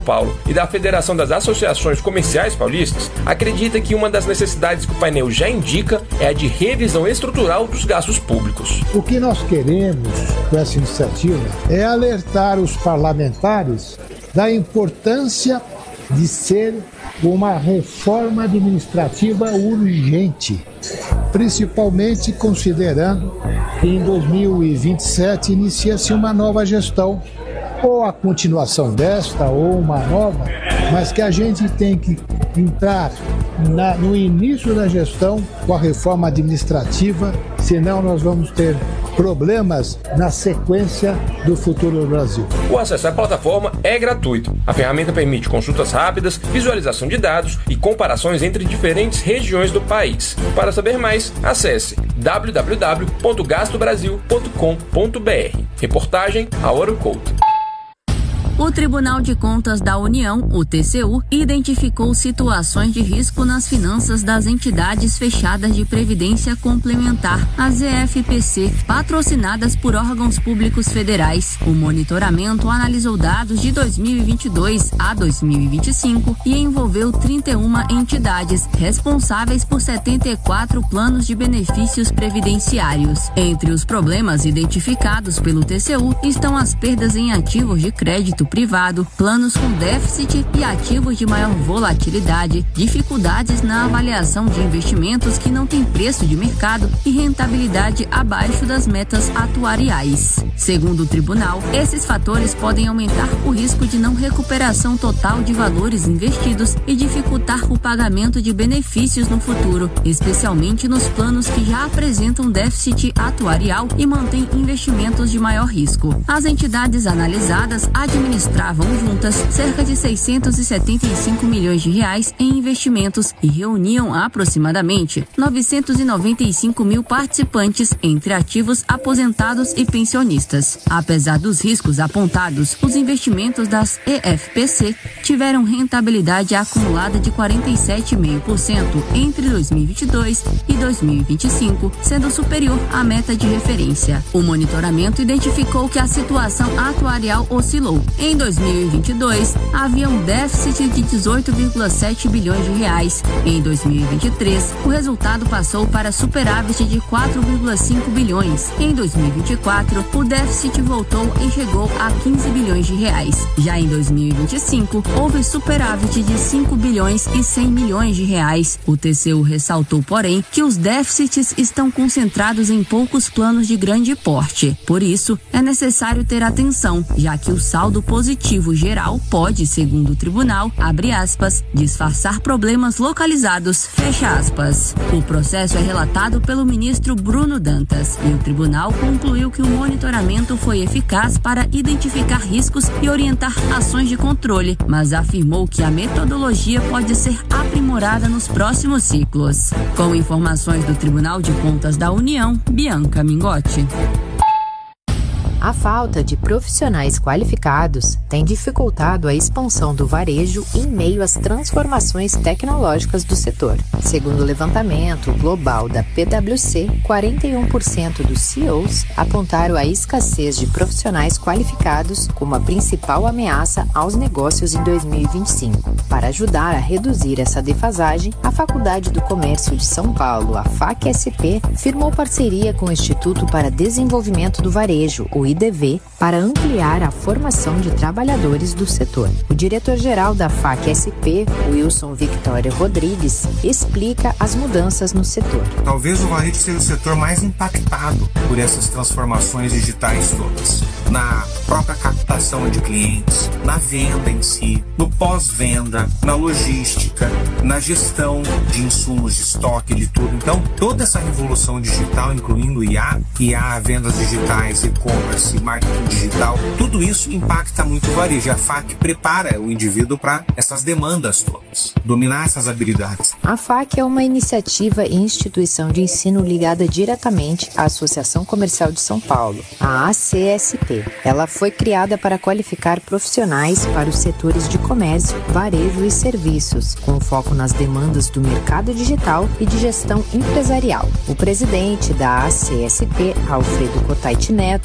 Paulo e da Federação das Associações Comerciais Paulistas, acredita que uma das necessidades que o painel já indica é a de revisão estrutural dos gastos públicos. O que nós queremos com essa iniciativa é alertar os parlamentares da importância de ser uma reforma administrativa urgente, principalmente considerando que em 2027 inicia-se uma nova gestão, ou a continuação desta, ou uma nova, mas que a gente tem que entrar no início da gestão com a reforma administrativa, senão nós vamos ter problemas na sequência do futuro do Brasil. O acesso à plataforma é gratuito. A ferramenta permite consultas rápidas, visualização de dados e comparações entre diferentes regiões do país. Para saber mais, acesse www.gastobrasil.com.br. Reportagem Auro Couto. O Tribunal de Contas da União, o TCU, identificou situações de risco nas finanças das entidades fechadas de previdência complementar, as EFPC, patrocinadas por órgãos públicos federais. O monitoramento analisou dados de 2022 a 2025 e envolveu 31 entidades, responsáveis por 74 planos de benefícios previdenciários. Entre os problemas identificados pelo TCU estão as perdas em ativos de crédito privado, planos com déficit e ativos de maior volatilidade, dificuldades na avaliação de investimentos que não têm preço de mercado e rentabilidade abaixo das metas atuariais. Segundo o tribunal, esses fatores podem aumentar o risco de não recuperação total de valores investidos e dificultar o pagamento de benefícios no futuro, especialmente nos planos que já apresentam déficit atuarial e mantêm investimentos de maior risco. As entidades analisadas administravam juntas cerca de 675 milhões de reais em investimentos e reuniam aproximadamente 995 mil participantes entre ativos, aposentados e pensionistas. Apesar dos riscos apontados, os investimentos das EFPC tiveram rentabilidade acumulada de 47,5% entre 2022 e 2025, sendo superior à meta de referência. O monitoramento identificou que a situação atuarial oscilou. Em 2022, havia um déficit de 18,7 bilhões de reais. Em 2023, o resultado passou para superávit de 4,5 bilhões. Em 2024, o déficit voltou e chegou a 15 bilhões de reais. Já em 2025, houve superávit de 5 bilhões e 100 milhões de reais. O TCU ressaltou, porém, que os déficits estão concentrados em poucos planos de grande porte. Por isso, é necessário ter atenção, já que o saldo positivo geral pode, segundo o tribunal, abre aspas, disfarçar problemas localizados, fecha aspas. O processo é relatado pelo ministro Bruno Dantas e o tribunal concluiu que o monitoramento foi eficaz para identificar riscos e orientar ações de controle, mas afirmou que a metodologia pode ser aprimorada nos próximos ciclos. Com informações do Tribunal de Contas da União, Bianca Mingotti. A falta de profissionais qualificados tem dificultado a expansão do varejo em meio às transformações tecnológicas do setor. Segundo o levantamento global da PwC, 41% dos CEOs apontaram a escassez de profissionais qualificados como a principal ameaça aos negócios em 2025. Para ajudar a reduzir essa defasagem, a Faculdade do Comércio de São Paulo, a FAC-SP, firmou parceria com o Instituto para Desenvolvimento do Varejo, o IDV, para ampliar a formação de trabalhadores do setor. O diretor-geral da FAC-SP, Wilson Victória Rodrigues, explica as mudanças no setor. Talvez o varejo seja o setor mais impactado por essas transformações digitais todas. Na própria captação de clientes, na venda em si, no pós-venda, na logística, na gestão de insumos de estoque, de tudo. Então, toda essa revolução digital, incluindo IA, vendas digitais, e-commerce, marketing digital, tudo isso impacta muito o varejo. A FAC prepara o indivíduo para essas demandas todas, dominar essas habilidades. A FAC é uma iniciativa e instituição de ensino ligada diretamente à Associação Comercial de São Paulo, a ACSP. Ela foi criada para qualificar profissionais para os setores de comércio, varejo e serviços, com foco nas demandas do mercado digital e de gestão empresarial. O presidente da ACSP, Alfredo Cotait Neto, destacou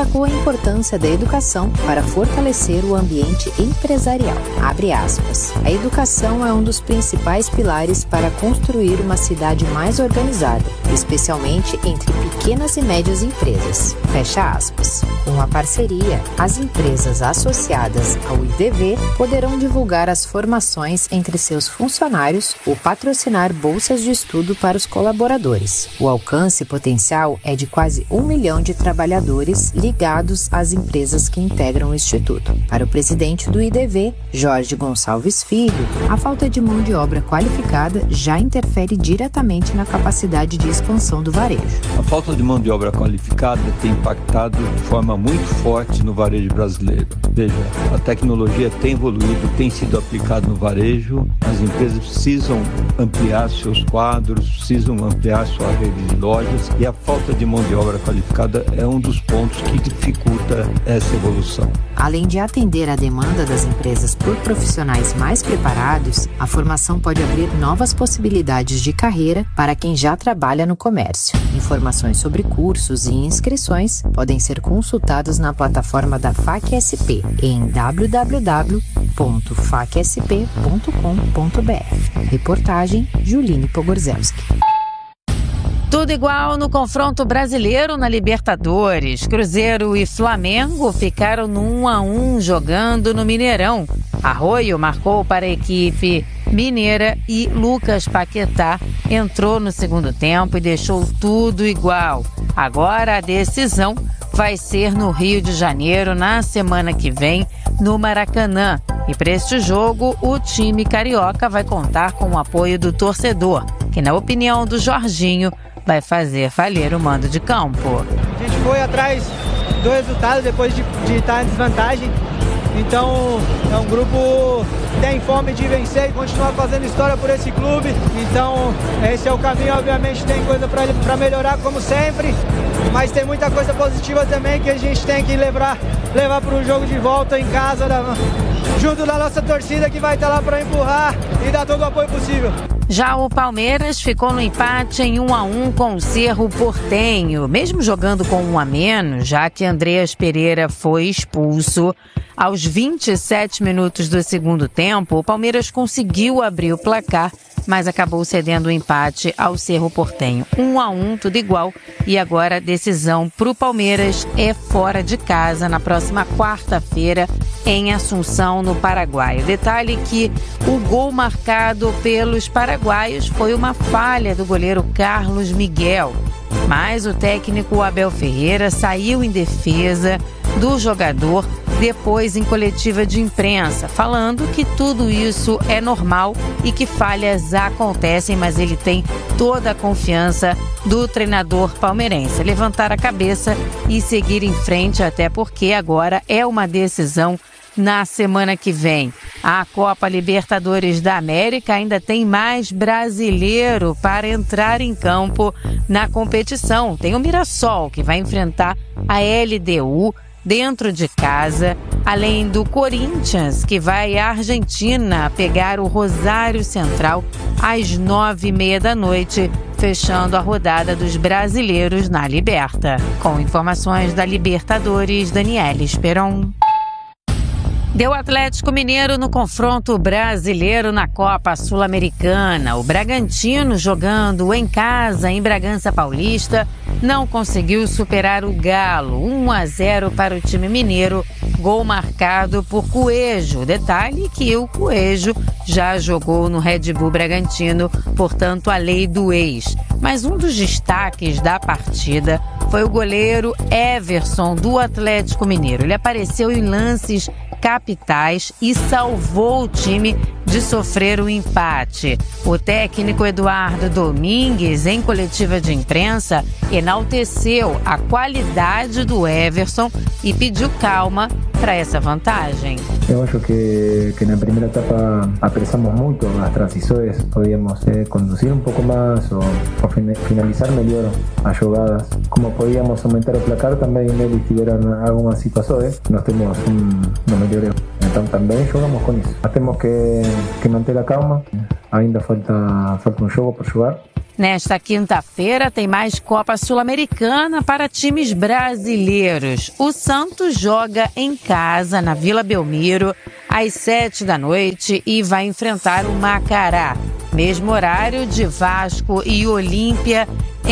destacou a importância da educação para fortalecer o ambiente empresarial. Abre aspas. A educação é um dos principais pilares para construir uma cidade mais organizada, especialmente entre pequenas e médias empresas. Fecha aspas. Com a parceria, as empresas associadas ao IDV poderão divulgar as formações entre seus funcionários ou patrocinar bolsas de estudo para os colaboradores. O alcance potencial é de quase 1 milhão de trabalhadores ligados às empresas que integram o Instituto. Para o presidente do IDV, Jorge Gonçalves Filho, a falta de mão de obra qualificada já interfere diretamente na capacidade de expansão do varejo. A falta de mão de obra qualificada tem impactado de forma muito forte no varejo brasileiro. Veja, a tecnologia tem evoluído, tem sido aplicada no varejo, as empresas precisam ampliar seus quadros, precisam ampliar sua rede de lojas e a falta de mão de obra qualificada é um dos pontos que dificulta essa evolução. Além de atender a demanda das empresas por profissionais mais preparados, a formação pode abrir novas possibilidades de carreira para quem já trabalha no comércio. Informações sobre cursos e inscrições podem ser consultadas na plataforma da FAC-SP em www.facsp.com.br. Reportagem Juline Pogorzelski. Tudo igual no confronto brasileiro na Libertadores. Cruzeiro e Flamengo ficaram no 1-1 jogando no Mineirão. Arroio marcou para a equipe mineira e Lucas Paquetá entrou no segundo tempo e deixou tudo igual. Agora a decisão vai ser no Rio de Janeiro na semana que vem, no Maracanã. E para este jogo, o time carioca vai contar com o apoio do torcedor, que, na opinião do Jorginho, vai fazer valer o mando de campo. A gente foi atrás do resultado depois de estar em desvantagem. Então é um grupo que tem fome de vencer e continuar fazendo história por esse clube. Então esse é o caminho, obviamente tem coisa para melhorar como sempre, mas tem muita coisa positiva também que a gente tem que levar para o jogo de volta em casa, junto da nossa torcida que vai estar lá para empurrar e dar todo o apoio possível. Já o Palmeiras ficou no empate em 1-1 com o Cerro Porteño, mesmo jogando com 1 a menos, já que Andreas Pereira foi expulso. Aos 27 minutos do segundo tempo, o Palmeiras conseguiu abrir o placar, mas acabou cedendo o empate ao Cerro Porteño. 1-1, tudo igual, e agora a decisão para o Palmeiras é fora de casa, na próxima quarta-feira, em Assunção, no Paraguai. O detalhe é que o gol marcado pelos paraguaios foi uma falha do goleiro Carlos Miguel, mas o técnico Abel Ferreira saiu em defesa do jogador depois em coletiva de imprensa, falando que tudo isso é normal e que falhas acontecem, mas ele tem toda a confiança do treinador palmeirense. Levantar a cabeça e seguir em frente, até porque agora é uma decisão na semana que vem. A Copa Libertadores da América ainda tem mais brasileiro para entrar em campo na competição. Tem o Mirassol, que vai enfrentar a LDU dentro de casa, além do Corinthians, que vai à Argentina pegar o Rosário Central às 9h30 da noite, fechando a rodada dos brasileiros na Liberta. Com informações da Libertadores, Daniela Esperon. Deu Atlético Mineiro no confronto brasileiro na Copa Sul-Americana. O Bragantino, jogando em casa em Bragança Paulista, não conseguiu superar o Galo. 1-0 para o time mineiro, gol marcado por Coelho. Detalhe que o Coelho já jogou no Red Bull Bragantino, portanto a lei do ex. Mas um dos destaques da partida foi o goleiro Everson, do Atlético Mineiro. Ele apareceu em lances capitais e salvou o time de sofrer o empate. O técnico Eduardo Domingues, em coletiva de imprensa, enalteceu a qualidade do Everson e pediu calma para essa vantagem. Eu acho que na primeira etapa apressamos muito as transições, podíamos conduzir pouco mais ou finalizar melhor as jogadas. Como podíamos aumentar o placar, também eles tiveram algumas situações, nós temos no melhor. Então também jogamos com isso. Mas temos que manter a calma, ainda falta um jogo por jogar. Nesta quinta-feira tem mais Copa Sul-Americana para times brasileiros. O Santos joga em casa, na Vila Belmiro, às 19h e vai enfrentar o Macará. Mesmo horário de Vasco e Olímpia